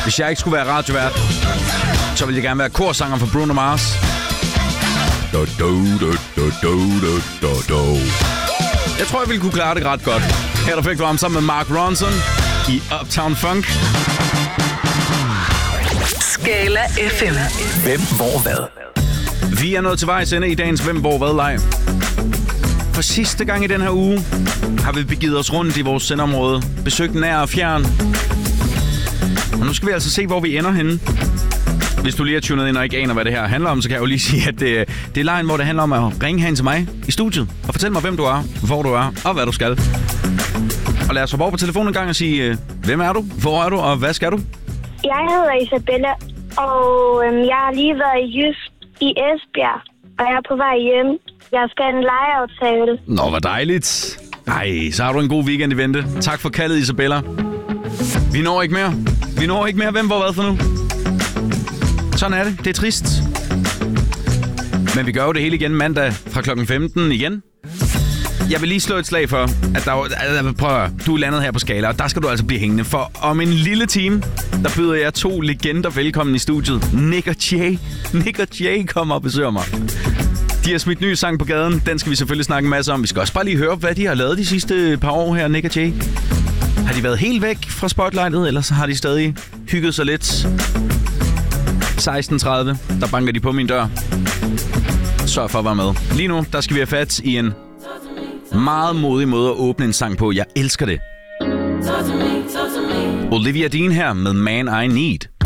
Hvis jeg ikke skulle være radiovært, så ville jeg gerne være korsanger for Bruno Mars. Jeg tror, jeg ville kunne klare det ret godt. Her der fik du ham sammen med Mark Ronson i Uptown Funk. Skala FM. Hvem, hvor, hvad? Vi er nået til vejs ende i dagens Hvem, hvor, hvad leg. For sidste gang i den her uge har vi begivet os rundt i vores sendområde, besøgt nær og fjern. Og nu skal vi altså se, hvor vi ender henne. Hvis du lige har tunet ind og ikke aner, hvad det her handler om, så kan jeg jo lige sige, at det er lejen, hvor det handler om at ringe hen til mig i studiet og fortælle mig, hvem du er, hvor du er og hvad du skal. Og lad os hoppe over på telefonen en gang og sige, hvem er du, hvor er du og hvad skal du? Jeg hedder Isabella, og jeg har lige været i Jysk i Esbjerg, og jeg er på vej hjem. Jeg skal have en lejeaftale. Nå, hvor dejligt. Ej, så har du en god weekend i vente. Tak for kaldet, Isabella. Vi når ikke mere. Hvem, hvor, hvad for nu? Sådan er det. Det er trist. Men vi gør jo det hele igen mandag fra klokken 15 igen. Jeg vil lige slå et slag for, at du er landet her på Skala, og der skal du altså blive hængende. For om en lille time, der byder jeg 2 legender velkommen i studiet. Nick og Jay kommer og besøger mig. De har smidt ny sang på gaden. Den skal vi selvfølgelig snakke en masse om. Vi skal også bare lige høre, hvad de har lavet de sidste par år her, Nick og Jay. Har de været helt væk fra spotlightet, eller så har de stadig hygget sig lidt? 16:30, der banker de på min dør. Sørg for at være med. Lige nu, der skal vi have fat i en meget modig måde at åbne en sang på. Jeg elsker det. Olivia Dean her med Man I Need.